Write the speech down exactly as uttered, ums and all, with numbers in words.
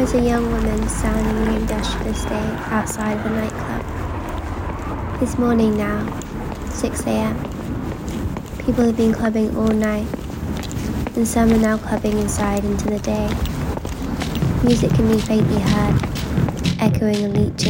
is a young woman standing in an industrial estate outside of a nightclub. It's morning now, six a.m. People have been clubbing all night, and some are now clubbing inside into the day. Music can be faintly heard, echoing elite